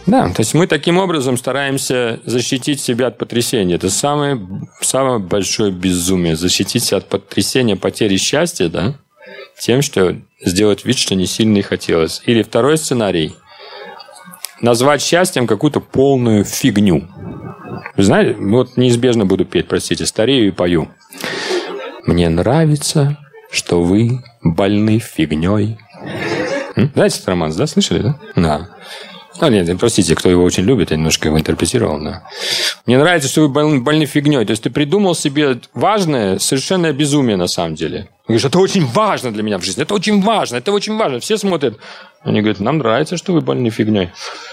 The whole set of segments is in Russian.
Да, то есть мы таким образом стараемся защитить себя от потрясения. Это самое большое безумие. Защитить себя от потрясения, потери счастья, да, тем, что сделать вид, что не сильно и хотелось. Или второй сценарий. Назвать счастьем какую-то полную фигню. Вы знаете, вот неизбежно буду петь, простите, старею и пою. Мне нравится, что вы больны фигней. Знаете этот романс, да? Слышали, да? Да. Ну, нет, простите, кто его очень любит, я немножко его интерпретировал. Да. Мне нравится, что вы больны фигней. То есть ты придумал себе важное, совершенное безумие на самом деле. Ты говоришь, это очень важно для меня в жизни. Это очень важно, это очень важно. Все смотрят. Они говорят, нам нравится, что вы больны фигней.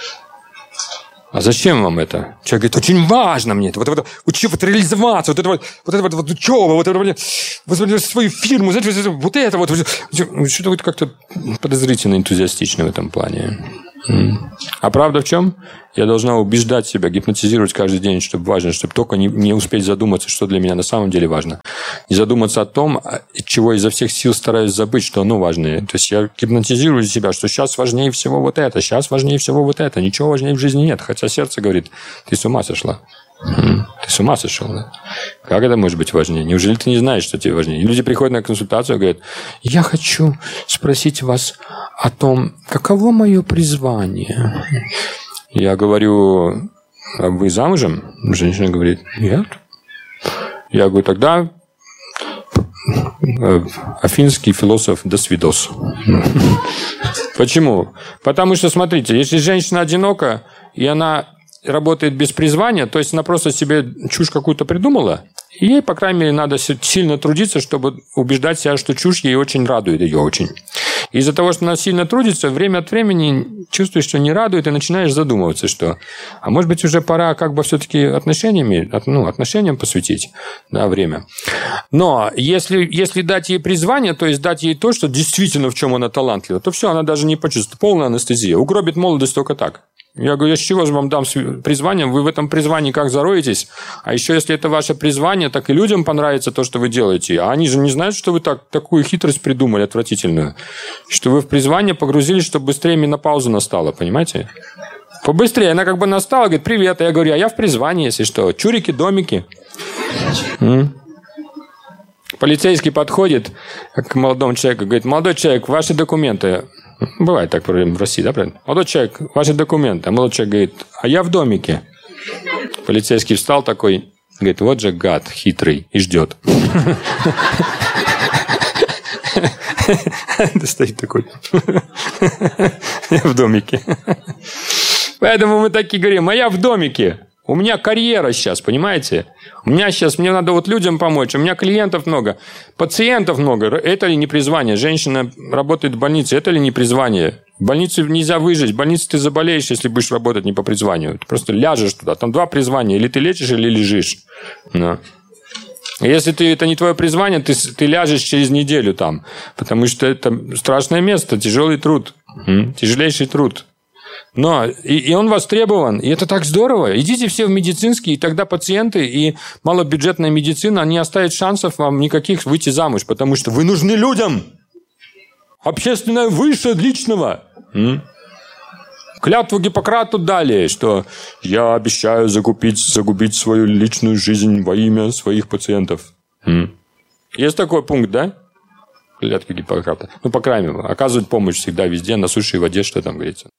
А зачем вам это? Человек говорит, очень важно мне это. Вот реализоваться, свою фирму, вот это вот. Что-то вот как-то подозрительно энтузиастично в этом плане. А правда в чем? Я должна убеждать себя, гипнотизировать каждый день, чтобы важно, чтобы только не успеть задуматься, что для меня на самом деле важно. Не задуматься о том, чего изо всех сил стараюсь забыть, что оно важное. То есть я гипнотизирую себя, что сейчас важнее всего вот это, сейчас важнее всего вот это. Ничего важнее в жизни нет. Хотя сердце говорит, ты с ума сошла. Ты с ума сошел, да? Как это может быть важнее? Неужели ты не знаешь, что тебе важнее? И люди приходят на консультацию и говорят, я хочу спросить вас о том, каково мое призвание. Я говорю, а вы замужем? Женщина говорит, нет. Я говорю, тогда афинский философ до свидос. Почему? Потому что, смотрите, если женщина одинока, и она работает без призвания, то есть она просто себе чушь какую-то придумала, и ей, по крайней мере, надо сильно трудиться, чтобы убеждать себя, что чушь ей очень радует, ее очень. Из-за того, что она сильно трудится, время от времени чувствуешь, что не радует, и начинаешь задумываться, что, а может быть, уже пора как бы все-таки отношениям посвятить, да, время. Но если дать ей призвание, то есть дать ей то, что действительно в чем она талантлива, то все, она даже не почувствует. Полная анестезия. Угробит молодость только так. Я говорю, я с чего же вам дам призвание? Вы в этом призвании как зароетесь? А еще, если это ваше призвание, так и людям понравится то, что вы делаете. А они же не знают, что вы такую хитрость придумали отвратительную. Что вы в призвание погрузились, чтобы быстрее менопауза настала. Понимаете? Побыстрее. Она как бы настала, говорит, привет. А я говорю, а я в призвании, если что. Чурики, домики. Полицейский подходит к молодому человеку, говорит, молодой человек, ваши документы. Бывает так в России, да, правильно? Молодой человек, ваши документы. А молодой человек говорит, а я в домике. Полицейский встал такой, говорит, вот же гад хитрый, и ждет. Стоит такой. Я в домике. Поэтому мы такие говорим, а я в домике. У меня карьера сейчас, понимаете? Мне надо вот людям помочь. У меня клиентов много, пациентов много. Это ли не призвание? Женщина работает в больнице. Это ли не призвание? В больнице нельзя выжить. В больнице ты заболеешь, если будешь работать не по призванию. Ты просто ляжешь туда. Там два призвания. Или ты лечишь, или лежишь. Но. Если это не твое призвание, ты ляжешь через неделю там. Потому что это страшное место. Тяжелый труд. Тяжелейший труд. Но и он востребован, и это так здорово. Идите все в медицинский, и тогда пациенты и малобюджетная медицина не оставят шансов вам никаких выйти замуж, потому что вы нужны людям. Общественное выше личного. Клятву Гиппократу дали, что я обещаю загубить свою личную жизнь во имя своих пациентов. Есть такой пункт, да? Клятва Гиппократа. По крайней мере, оказывать помощь всегда везде, на суше и воде, что там говорится.